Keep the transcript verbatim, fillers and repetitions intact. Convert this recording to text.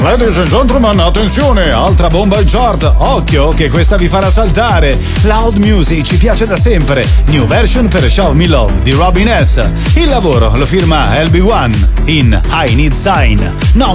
Ladies and gentlemen, attenzione, altra bomba in chart. Occhio che questa vi farà saltare. Loud Music ci piace da sempre. New version per Show Me Love di Robin S. Il lavoro lo firma L B one in I Need Sign. No